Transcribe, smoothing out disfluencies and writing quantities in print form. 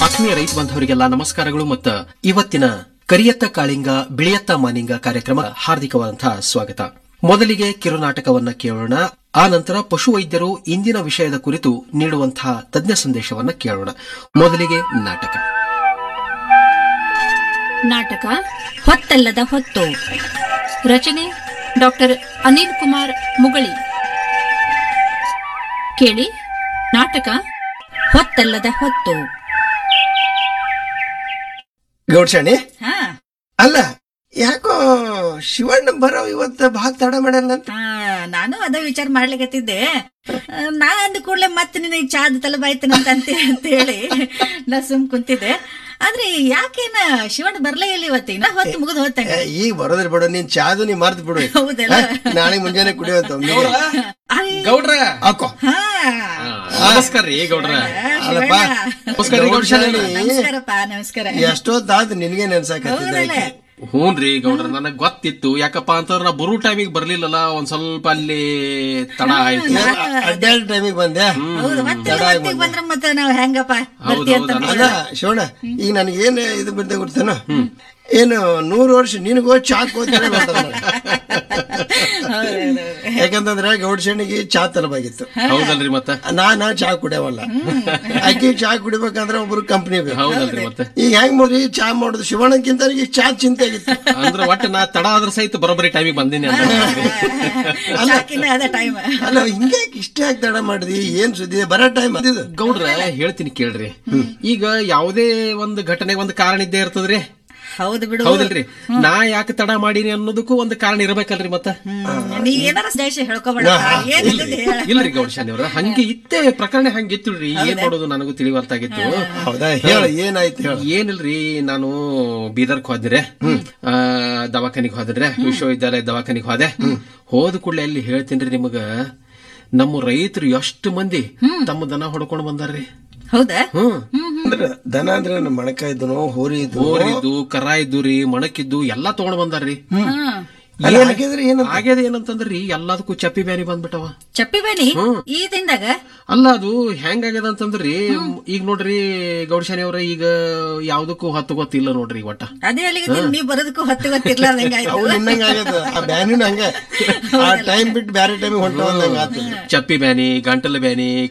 ಆತ್ಮೀಯ ರೈತ ಬಾಂಧವರಿಗೆಲ್ಲ ನಮಸ್ಕಾರಗಳು ಮತ್ತು ಇವತ್ತಿನ ಕರಿಯತ್ತ ಕಾಳಿಂಗ ಬಿಳಿಯತ್ತ ಮಾನಿಂಗ ಕಾರ್ಯಕ್ರಮ ಹಾರ್ದಿಕವಾದಂತಹ ಸ್ವಾಗತ. ಮೊದಲಿಗೆ ಕಿರುನಾಟಕವನ್ನ ಕೇಳೋಣ. ಆ ನಂತರ ಪಶುವೈದ್ಯರು ಇಂದಿನ ವಿಷಯದ ಕುರಿತು ನೀಡುವಂತಹ ತಜ್ಞ ಸಂದೇಶವನ್ನ ಕೇಳೋಣ. ಮೊದಲಿಗೆ ನಾಟಕ. ನಾಟಕ ಹೊತ್ತಲ್ಲದ ಹೊತ್ತು. ರಚನೆ ಡಾಕ್ಟರ್ ಅನಿಲ್ ಕುಮಾರ್ ಮುಗಳಿ. ಕೇಳಿ ನಾಟಕ ಹೊತ್ತಲ್ಲದ ಹೊತ್ತು. ಗೌಡ್ಸಣಿ, ಅಲ್ಲ ಯಾಕೋ ಶಿವಣ್ಣ ಬರೋ ಇವತ್ತು ಭಾಳ ತಡ ಮಾಡಲ್ಲ ಅಂತ. ನಾನು ಅದ ವಿಚಾರ ಮಾಡ್ಲಿಕತ್ತಿದ್ದೆ. ನಾ ಅಂದ ಕೂಡ್ಲೆ ಮತ್ತೆ ನಿನಗೆ ಚಾದ ತಲಬಾಯ್ತನಂತ ಅಂತ ಹೇಳಿ ನಾ ಸುಮ್ ಕುಂತಿದ್ದೆ. ಆದ್ರೆ ಯಾಕೇನ ಶಿವಣ್ಣ ಬರ್ಲೇ ಇಲ್ಲ ಇವತ್ತಿನ ಹೊತ್ತು ಮುಗಿದು ಹೋಗ್ತಾನೆ. ಈಗ ಬರೋದ್ರ ಬಿಡು, ನೀನ್ ಚಾದು ನೀ ಮರ್ತ್ ಬಿಡು. ಹೌದಲ್ಲ, ನಾಳೆ ಮುಂಜಾನೆ ಕುಡಿಯುವಂತ ಗೌಡ್ರ ಹಾಕೋ. ನಮಸ್ಕಾರ ರೀ ಗೌಡ್ರ. ಅಲ್ಲಪ್ಪ, ನಮಸ್ಕಾರಪ್ಪ. ನಮಸ್ಕಾರ. ಎಷ್ಟೊತ್ತಾದ ನಿನ್ಗೆ ನೆನ್ಸಾಕತ್ತಿದ್ದ. ಹೂನ್ರಿ ಗೌಡ್ರ, ನನಗ್ ಗೊತ್ತಿತ್ತು. ಯಾಕಪ್ಪ ಅಂತಂದ್ರ ನಾ ಬರೋ ಟೈಮಿಗೆ ಬರ್ಲಿಲ್ಲಲ್ಲ, ಒಂದ್ ಸ್ವಲ್ಪ ಅಲ್ಲಿ ತಡ ಆಯ್ತು. ಅಡ್ಡಾಡ ಟೈಮಿಗೆ ಬಂದೆ. ಬಂದ್ರ ಮತ್ತೆ ನಾವ್ ಹೆಂಗಪ್ಪ ಅಲ್ಲ ಶಿವಣ್ಣ, ಈಗ ನನಗೇನ್ ಇದು ಬಿಡ್ದೆ ಗೊತ್ತೇನು, ಏನು 100 ವರ್ಷ ನಿನಗೋ ಚಾಕ್ ಹೋಗ್ತಾನೆ. ಯಾಕಂತಂದ್ರೆ ಗೌಡ್ಸಣ್ಣಿಗೆ ಚಾ ತಲಬಾಗಿತ್ತು. ಹೌದಲ್ರಿ ಮತ್ತೆ ನಾನ ಚಾ ಕುಡಿಯವಲ್ಲ. ಆಕಿ ಚಾ ಕುಡಿಬೇಕಂದ್ರೆ ಒಬ್ರು ಕಂಪ್ನಿ ಬೇಕು. ಹೌದಲ್ರಿ ಮತ್ತೆ ಈಗ ಹೆಂಗ್ ಮಾಡ್ರಿ ಚಾ ಮಾಡುದು? ಶಿವಣ್ಣಕ್ಕಿಂತ ಈಗ ಚಾ ಚಿಂತೆ ಆಗಿತ್ತು. ಅಂದ್ರೆ ಒಟ್ಟು ನಾ ತಡ ಆದ್ರ ಸಹಿತ ಬರೋಬ್ಬರಿ ಟೈಮಿಗೆ ಬಂದಿನಿ ಅಂತ. ಅಲ್ಲ ಹಿಂಗೆ ಇಷ್ಟೇ ಯಾಕೆ ತಡ ಮಾಡಿದ್ವಿ? ಏನ್ ಸುದ್ದಿ? ಬರೋ ಟೈಮ್ ಅದಿದು. ಗೌಡ್ರ ಹೇಳ್ತೀನಿ ಕೇಳ್ರಿ. ಈಗ ಯಾವುದೇ ಒಂದು ಘಟನೆಗೆ ಒಂದು ಕಾರಣ ಇದ್ದೇ ಇರ್ತದ್ರಿ. ಹೌದು ಬಿಡು. ಹೌದಲ್ರಿ, ನಾ ಯಾಕೆ ತಡ ಮಾಡೀನಿ ಅನ್ನೋದಕ್ಕೂ ಒಂದು ಕಾರಣ ಇರ್ಬೇಕಲ್ರಿ. ಮತ್ತ ನೀ ಏನಾರ ದೇಶ ಹೇಳ್ಕೊಬೇಡ. ಇಲ್ರಿ ಗೌಡ್ಶಾನಿ ಅವ್ರ, ಹಂಗೆ ಇತ್ತೆ ಪ್ರಕರಣ ಹಂಗಿತ್ತುಳ್ರಿ. ಏನ್ ಮಾಡೋದು ನನಗೂ ತಿಳಿವರ್ತಾಗಿತ್ತು. ಹೌದಾ, ಹೇಳ ಏನಾಯ್ತು? ಏನಿಲ್ರಿ, ನಾನು ಬೀದರ್ಕ್ ಹೋದ್ರೆ, ದವಾಖಾನಿಗೆ ಹೋದ್ರೆ, ವಿಶ್ವವಿದ್ಯಾಲಯ ದವಾಖಾನಿಗೆ ಹೋದ ಕೂಡಲೇ ಅಲ್ಲಿ ಹೇಳ್ತೀನಿ ನಿಮಗ, ನಮ್ಮ ರೈತರು ಎಷ್ಟು ಮಂದಿ ತಮ್ಮ ದನ ಹೊಡ್ಕೊಂಡ್ ಬಂದಾರ್ರಿ. ಹೌದಾ? ಅಂದ್ರ ದನ ಅಂದ್ರೆ ಮಣಕ ಇದ್ದು, ಹೋರಿ ಇದ್ದು, ಕರ ಇದ್ದು ರೀ, ಮಣಕಿದ್ದು ಎಲ್ಲಾ ತಗೊಂಡ್ ಬಂದಾರ್ರಿ. ಆಗ್ಯದ ಏನಂತಂದ್ರಿ, ಎಲ್ಲದಕ್ಕೂ ಚಪ್ಪಿ ಬ್ಯಾನಿ ಬಂದ್ಬಿಟ್ಟವ. ಚಪ್ಪಿ ಬ್ಯಾನಿ ಈ ದಿನದಾಗ? ಅಲ್ಲ, ಅದು ಹೆಂಗ್ ಆಗ್ಯದ ಅಂತಂದ್ರಿ, ಈಗ ನೋಡ್ರಿ ಗೌಡ್ಶಾನಿ ಅವ್ರ, ಈಗ ಯಾವ್ದಕ್ಕೂ ಹೊತ್ತು ಗೊತ್ತಿಲ್ಲ ನೋಡ್ರಿ. ಒಟ್ಟ ಅದೇ ಅಲ್ಲಿಗೆ ನೀ ಬರೋದಕ್ಕೂ ಹೊತ್ತು ಗೊತ್ತಿರ್ಲಾರ್ದಂಗ ಬ್ಯಾನಿನ ಹಂಗ ಟೈಮ್ ಬಿಟ್ಟು ಬ್ಯಾರೆ ಟೈಮಿಗೆ ಹೊಂಟವಂಗ. ಚಪ್ಪಿ ಬ್ಯಾನಿ, ಗಂಟಲ ಬ್ಯಾನಿ,